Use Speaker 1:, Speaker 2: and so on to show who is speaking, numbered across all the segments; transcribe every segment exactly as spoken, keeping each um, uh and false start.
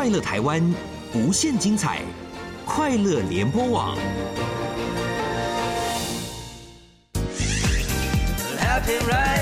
Speaker 1: 快乐台湾，无限精彩，快乐联播网。
Speaker 2: Happy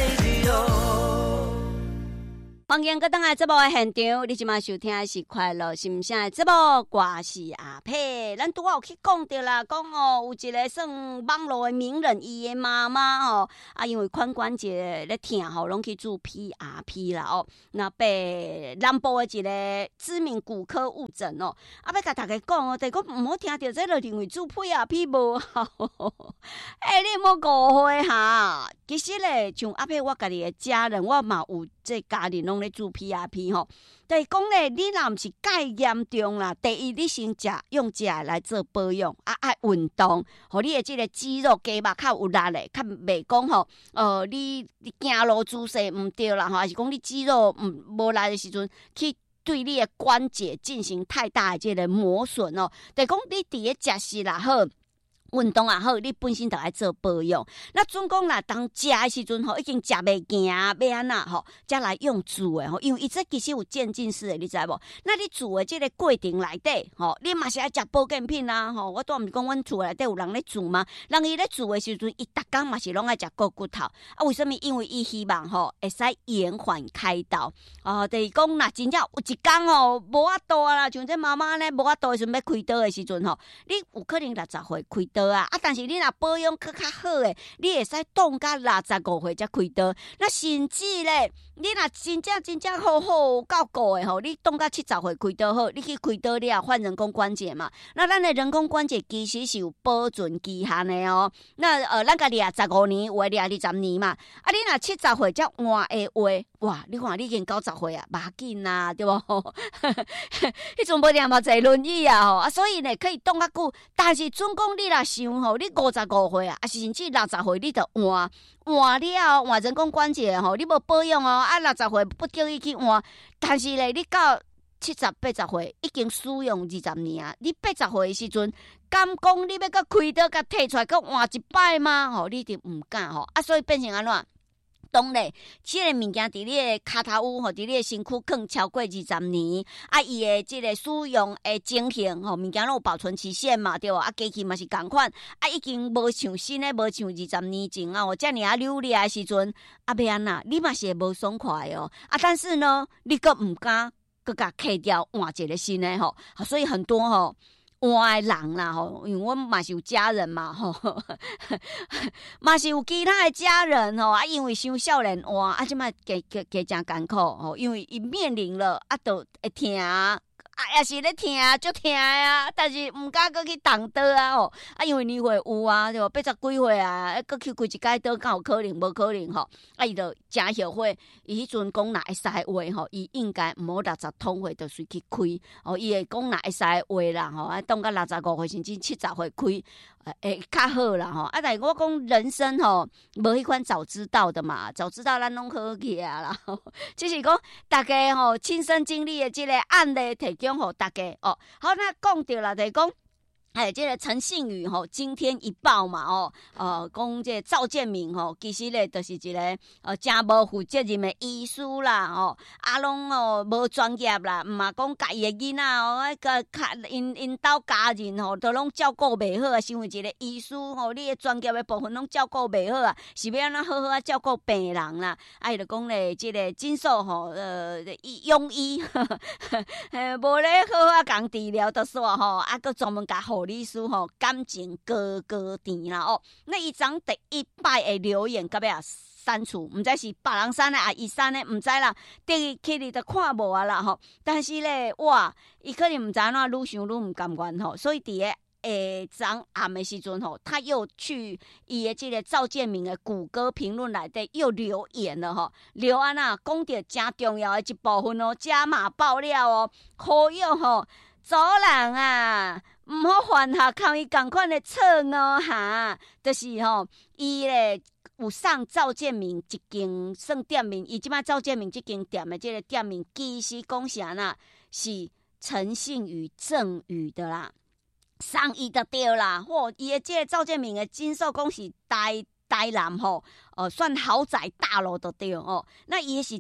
Speaker 2: Radio。
Speaker 3: 欢迎各位来节目的现场，你即马收听的是快乐心声的节目，我是阿佩。咱拄仔有去讲到啦，讲哦，有一个算网络的名人，伊的妈妈哦，啊，因为髋关节咧疼吼，拢去做 P R P 啦哦，那被南部的一个知名骨科误诊哦，啊，要甲大家讲哦，第讲毋好听到这个认为做 P R P 无好，哎、欸，你莫误会哈。其实咧，像阿佩我家己的家人，我嘛有这家人拢咧做 P R P 吼。但是讲咧，你若毋是介严重啦，第一你先食用食来做保养，啊爱运动，互你的即个肌肉肌肉较有力咧，较袂讲吼，呃，你你行路姿势毋对啦吼，还是讲你肌肉毋无力的时阵去。对你的关节进行太大的这个磨损哦，就是讲你伫咧食食啦好。运动也好，你本身就爱做保养。那总讲啦，当食的时阵吼，已经食袂行，要安那吼，才来用煮的吼。因为伊这其实有渐进式的，你知无？那你煮的这个过程内底吼，你嘛是爱食保健品啦吼。我当毋是讲阮厝内底有人咧煮吗？人伊咧煮的时阵，伊逐工嘛是拢爱食骨骨头啊。为什么？因为伊希望吼会使延缓开刀哦。就是讲若真正有一工吼无法度啦，像这妈妈咧无法度的时阵要开刀的时阵吼，你有可能六十岁开刀。啊！啊，但是你若保养较较好诶，你会使冻到六十五岁才开刀。那甚至咧，你若真正真正好好够顾诶吼，你冻到七十岁开刀好，你去开刀了换人工关节嘛？那咱的人工关节其实是有保存期限的哦。那呃，咱家己啊十五年，有诶掠二十年嘛。啊，你若七十岁才换诶话，哇！你看你已经九十岁啊，马紧啊，对不？迄阵无定嘛坐轮椅啊吼啊，所以呢可以冻较久，但是准讲你若想吼，你五十五岁啊，啊甚至六十岁，你就换换了换人工关节吼，你无保养哦，啊六十岁不叫伊去换，但是咧你到七十八十岁已经使用二十年啊，你八十岁的时阵，敢讲你要甲开刀甲摕出来甲换一摆吗？吼，你就毋敢吼啊，所以变成安怎？当咧，即个物件伫你的骹头有吼，伫你的身躯放超过二十年，啊，伊的即个使用的情形吼，物件拢有保存期限嘛，对无？啊，机器嘛是共款，啊，已经无像新的，无像二十年前啊，哦，遮尔啊扭咧的时阵，啊，要安那？你嘛是会无爽快哦，啊，但是呢，你阁毋敢，阁甲摕掉换一个新的吼，所以很多吼。换的人啦吼，因为我嘛是有家人嘛吼，嘛是有其他的家人吼啊，因为伤少年换啊，即摆加加加真艰苦吼，因为伊面临了啊，都会疼。啊，也是咧疼，足疼啊！但是毋敢搁去动刀啊吼，啊，因为年岁有啊，对无？八十几岁啊，搁去开一解刀，敢有可能？无可能吼！啊，伊就真后悔，伊迄阵讲若会使话吼，伊应该毋好六十通岁就随去开哦。伊会讲若会使话啦吼，啊，当到六十五岁甚至七十岁开，诶，较好啦吼。啊，但是我讲人生吼，无迄款早知道的嘛，早知道咱拢好去啊啦。只是讲大家吼亲身经历的即个案例提供互大家哦。好，那讲到啦，就是讲。哎，这个陈信宇吼，今天一报嘛哦，呃，讲这赵建明吼，其实咧就是一个呃真无负责任的医师啦哦，啊拢哦无专业啦，毋嘛讲家己的囡仔哦，那个因因兜家人吼，都拢照顾袂好啊，身为一个医师吼，你的专业的部分拢照顾袂好啊，是要安怎好好啊照顾病人啦？啊，伊就讲咧，这个诊所吼，呃，庸医，呃，无咧好好啊共治疗就煞吼，啊，佮专门甲护理师吼感情高高甜啦哦，那一张第一摆的留言，到尾啊删除，唔知是别人删的啊，伊删的唔知啦，第去你就看无啊啦吼。但是咧，哇，伊可能唔知怎愈想愈唔甘愿吼，所以伫个诶，昨暗的时阵吼，他又去伊的这个赵建明的谷歌评论内底又留言了吼，留安那讲到真重要的一部分哦，加码爆料哦，呼吁吼。做人啊，毋好犯下跟伊同款的错误哈，就是吼，伊咧有送赵建明一间算店面，伊即摆赵建明这间店的这个店面，其实讲啥呢？是陈信宇赠予的啦，送伊就对啦。嚯，伊的这个赵建明的金寿宫是台台南吼，呃，算豪宅大楼就对哦。那伊是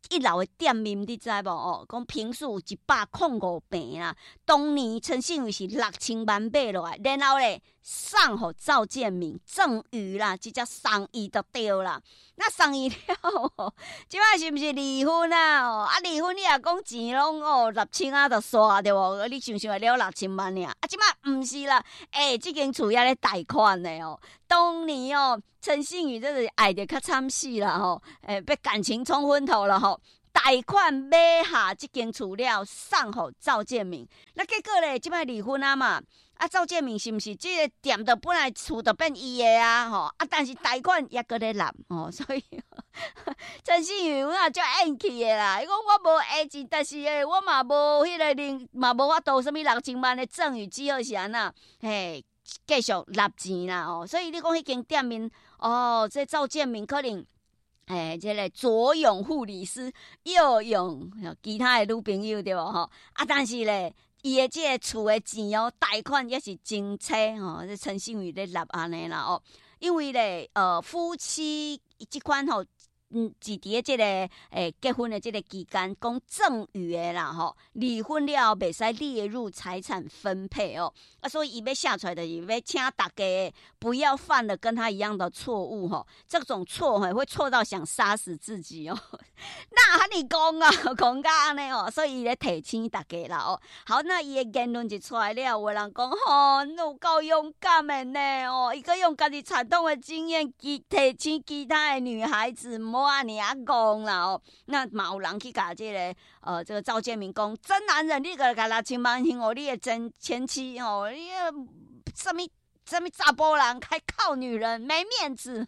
Speaker 3: 一楼的店面，你知无？哦，讲平数一百零五平啦。当年陈信宇是六千万买落来，然后咧送互赵建明赠予啦，直接送伊就对啦。那送伊了，即摆是毋是离婚啊？哦，啊离婚你也讲钱拢哦六千啊，就刷对无？你想想了六千万尔，啊即摆毋是啦，诶、欸，即间厝也咧贷款的哦。当年哦，陈信宇真是爱得较惨死啦吼，诶、欸，被感情冲昏头了吼。贷款买下这间厝了，送互赵建明。那结果咧，即摆离婚啊嘛。啊，赵建明是毋是这个店的本来厝就变伊的啊？吼啊，但是贷款也搁咧揽哦，所以陈信宇我也足怨气的啦。伊讲我无下钱，但是诶，我嘛无迄个零，嘛无法度什么六千万的赠与，只好是安那嘿继续纳钱啦哦。所以你讲迄间店面哦，这赵建明可能。诶，这个左拥护理师，右拥其他的女朋友对无吼？啊，但是咧，伊的这个厝的钱哦，贷款也是真差吼。这陈信宇咧纳安尼啦哦，因为咧，呃，夫妻这款吼。嗯，是伫个即个诶结婚的即个期间，讲赠与的啦吼，离婚了袂使列入财产分配哦，啊，所以伊要写出来的是要请大家不要犯了跟他一样的错误吼，这种错吼会错到想杀死自己哦。那和你讲啊，讲甲安尼哦，所以伊咧提醒大家啦哦。好，那伊的言论就出来了，有人讲吼，有够勇敢的呢哦，伊个用家己惨痛的经验提醒其他的女孩子。我安尼啊讲啦哦，那嘛有人去甲这个呃这个赵建明讲，真男人你个甲六千万还我你的真前妻哦，你什么什么查甫人还靠女人没面子，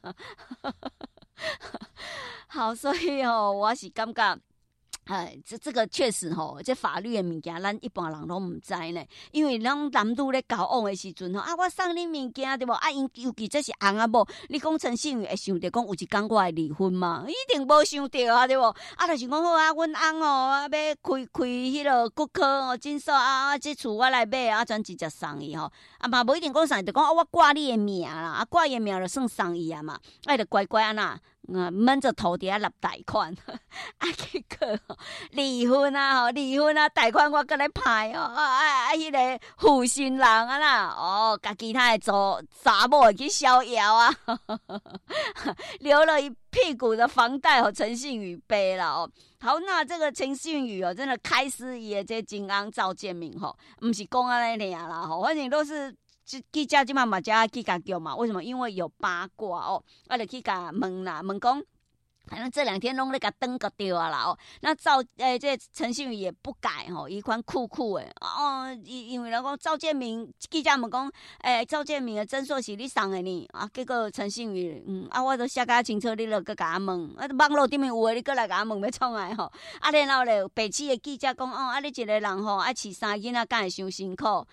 Speaker 3: 好，所以哦，我是感觉。哎，这这个确实吼，这法律的物件，咱一般人拢唔知呢。因为咱男女咧交往的时阵吼，啊，我送你物件对无？啊，因尤其这是翁啊某，你讲陈信宇会想着讲有一天我会离婚吗？一定无想着啊，对无？啊，就是讲好啊，阮翁哦，啊要开开迄个骨科哦诊所啊，啊，这厝我来买啊，全直接送伊吼。啊嘛，无一定讲送，就讲啊，我挂你的名啦，啊挂伊的名就算送伊啊嘛，啊，就乖乖安那。嗯，闷着头底下立贷款，啊，结果离婚啊，吼，离婚啊，贷款我搁来派哦，啊啊啊，迄个负心人啊啦，哦，甲其他的查查某去逍遥啊，留了一屁股的房贷和陈信宇背了哦。好，那这个陈信宇哦，真的开司伊的这金安赵建明吼，不是讲安尼尔啦吼，反正都是。记者即嘛嘛加去甲叫嘛？为什么？因为有八卦哦，啊就去甲问啦，问讲，反正这两天拢咧甲登个掉啊啦哦。那赵诶，这陈信宇也不改吼，一款酷酷诶哦，因因为人讲赵建明记者问讲，诶、欸，赵建明的诊所是你送的呢？啊，结果陈信宇嗯啊，我都写甲清楚，你著搁甲我问，啊，网络顶面有诶，你搁来甲我问要创诶吼？啊，然后咧，北市的记者讲，哦，啊，你一个人吼，爱饲三囡仔，敢会伤辛苦？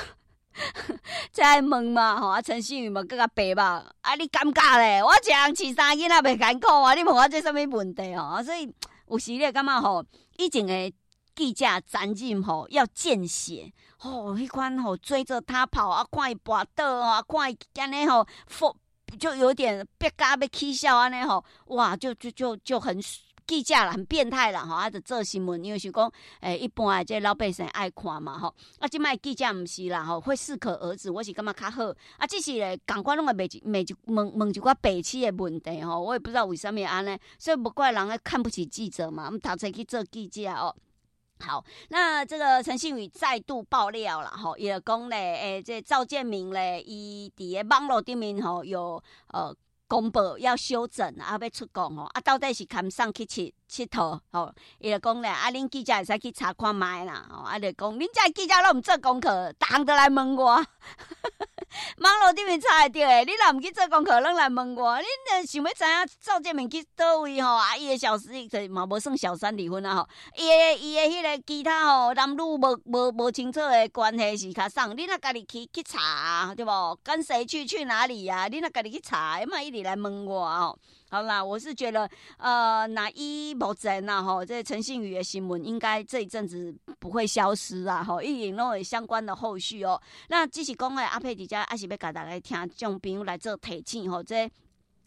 Speaker 3: 再问嘛吼，啊陈信宇嘛搁甲白吧，啊你尴尬咧，我一个人饲三囡仔袂艰苦啊，你问我这什么问题哦？所以有时咧感觉吼，以前的记者责任吼要见血，吼迄款吼追着他跑啊，看伊跋倒啊，看伊安尼吼，就有点别家要起笑安尼吼，哇，就就就就很。记者啦，很变态啦，吼，啊，就做新闻，因为是讲，诶、欸，一般诶，这老百姓爱看嘛，吼，啊，即摆记者毋是啦，吼，会适可而止，我是感觉较好，啊，只是咧，共款拢会问一问一问问一寡白痴诶问题，吼，我也不知道为什么安尼，所以不怪人咧看不起记者嘛，我们读册去做记者哦。好，那这个陈信宇再度爆料了吼，也讲咧，诶、欸，这赵建明咧，伊伫个网络顶面吼有呃。公布要修整啊，要出讲吼，啊，到底是堪送去佚佚佗吼？伊就讲咧，啊，恁记者会使去查看卖啦，吼，啊，就讲恁这记者拢毋做功课，逐项都来问我。网络顶面查会到诶，你若毋去做功课，拢来问我，恁呃想要知影赵建明去倒位吼？啊，伊诶小三就嘛无算小三离婚啊吼，伊诶伊诶迄个其他吼男女无无无清楚诶关系是较送，你若家己去去查啊，对无？跟谁去去哪里呀、啊？你若家己去查，嘛一直来问我哦。好啦，我是觉得，呃，那一目前呐，吼，这陈信宇的新闻应该这一阵子不会消失啊，吼，一定拢有相关的后续哦。那只是讲诶，阿佩伫遮还是要甲大家听众朋友来做提醒吼，这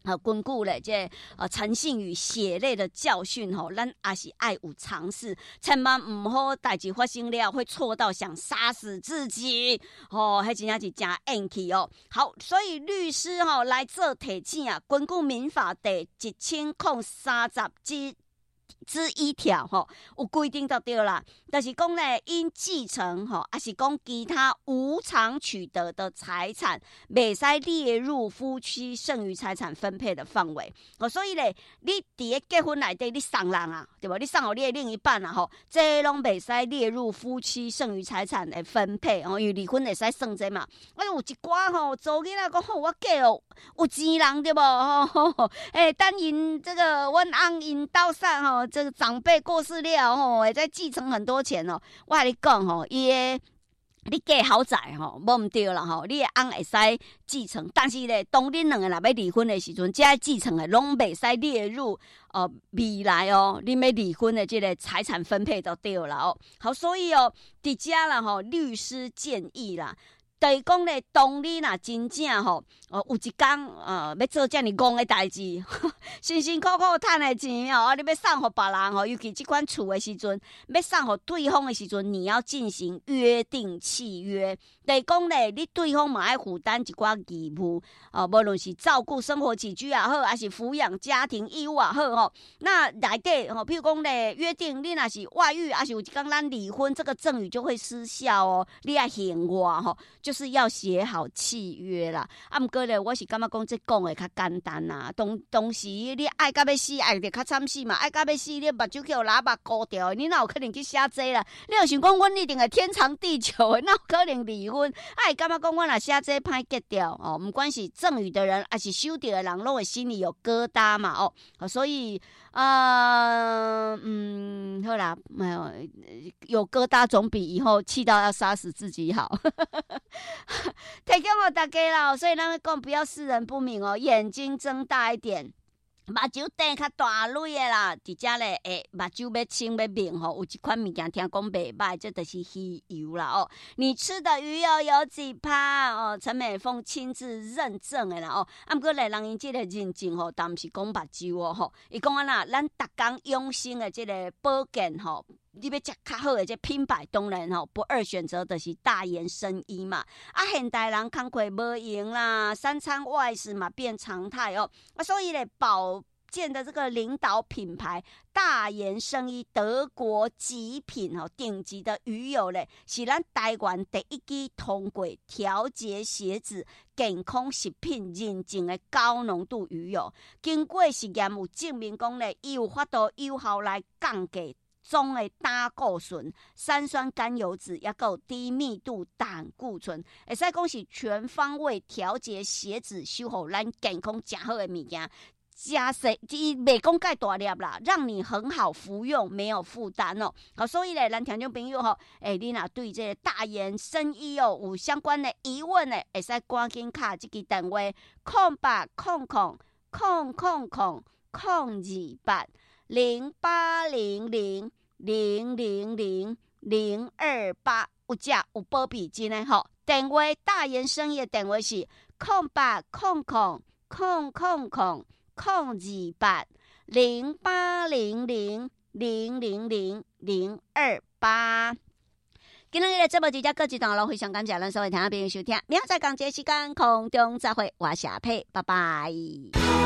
Speaker 3: 啊，巩固了这呃诚信与血泪的教训吼，咱也是爱有尝试，千万唔好代志发生了会错到想杀死自己哦，迄真正是真硬气哦。好，所以律师吼、哦、来做提醒啊，根据民法第一千零三十之。之一条吼，有规定就对啦，就是讲咧，因继承吼，还是讲其他无偿取得的财产，袂使列入夫妻剩余财产分配的范围。哦，所以咧，你伫个结婚内底，你送人啊，对吧？你送互你的另一半啊，吼，这拢袂使列入夫妻剩余财产的分配哦，因为离婚会使算这嘛。啊，有一寡吼，做囡仔讲吼，我嫁哦，有钱人对不？吼，诶，等因这个阮翁因斗散吼。这个长辈过世了吼，会再继承很多钱哦。我跟你讲吼，伊个你嫁豪宅吼，无唔对啦吼，你的翁会使继承，但是咧，当恁两个若要离婚的时阵，这继承的拢袂使列入呃未来哦，你要离婚的这个财产分配就对了哦。好，所以哦，伫遮啦吼，律师建议啦。就是讲咧，当你若真正吼，呃，有一天呃，要做遮尔戆的代志，辛辛苦苦赚的钱哦，你要送互别人吼，尤其这款厝的时阵，要送互对方的时阵，你要进行约定契约。就是讲咧，你对方嘛爱负担一寡义务，哦，无论是照顾生活起居也好，还是抚养家庭义务也好吼，那内底吼，譬如讲咧，约定你若是外遇，还是有一天咱离婚，这个赠与就会失效哦，你要还我吼，就是要写好契约啦。啊，毋过咧，我是感觉讲这讲的较简单啦。当当时你爱到要死，爱得较惨死嘛，爱到要死，你目睭去互喇叭割掉，你哪有可能去写这啦？你若想讲，阮一定会天长地久的，哪有可能离婚？啊，会感觉讲，我若写这歹结掉哦，不管是赠与的人，还是收到的人，拢会心里有疙瘩嘛哦。所以啊、呃，嗯，好啦，没有有疙瘩总比以后气到要杀死自己好。提供给大家啦，所以咱讲不要视人不明哦，眼睛睁大一点。目睭瞪较大类的啦，伫遮咧，诶，目睭要清要明吼，有一款物件听讲袂歹，这就是鱼油啦哦。你吃的鱼油有几趴哦？陈美凤亲自认证的啦哦。啊，毋过咧，人因这个认证吼，但毋是讲目睭哦吼，伊讲啊啦，咱逐工养生的这个保健吼。你要吃较好的这品牌，当然吼不二选择就是大研生医嘛。啊，现代人工课无用啦，三餐外食嘛变常态哦。啊，所以咧保健的这个领导品牌大研生医德国极品哦，顶级的鱼油咧，是咱台湾第一支通过调节血脂健康食品认证的高浓度鱼油。经过实验有证明讲咧，伊有法度有效来降低中的胆固醇、三酸甘油脂，也有低密度胆固醇，会使讲是全方位调节血脂、修护咱健康真好的物件。加细，伊袂讲介大粒啦，让你很好服用，没有负担哦。好，所以咧，咱听众朋友吼，诶，你若对这个大研生医哦有相关的疑问咧，会使赶紧卡这个电话空八空空空空空空二八。零八零零零零零零二八，有只有保庇金的吼。电话大研生意的电话是空八空空空空空空二八零八零零零零零零二八。今日的节目就到各一段落，非常感谢咱所有听众朋友收听，明仔载同一时间空中再会，我是阿佩，拜拜。